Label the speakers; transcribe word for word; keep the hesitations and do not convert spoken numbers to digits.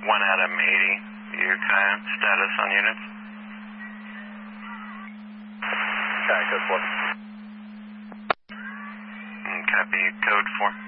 Speaker 1: one Adam eighty. Your kind status on units?
Speaker 2: Okay, code four.
Speaker 1: Mm, copy, code four.